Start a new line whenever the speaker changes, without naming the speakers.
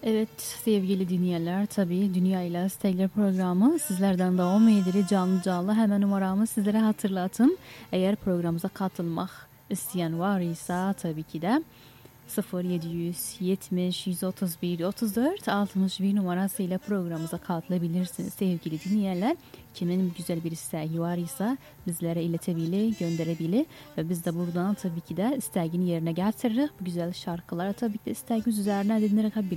Evet sevgili dinleyenler, tabii Dünya ile Stegler programı sizlerden devam ediyor canlı. Hemen numaramı sizlere hatırlatın. Eğer programımıza katılmak isteyen var ise tabii ki de 0770 131 34 61 numarasıyla programımıza katılabilirsiniz sevgili dinleyenler. Kimin güzel bir isteği var ise bizlere iletebilir, gönderebilir ve biz de buradan tabii ki de isteğini yerine getiririz. Bu güzel şarkılara tabii ki de isteğiniz üzerine dinleyebiliriz.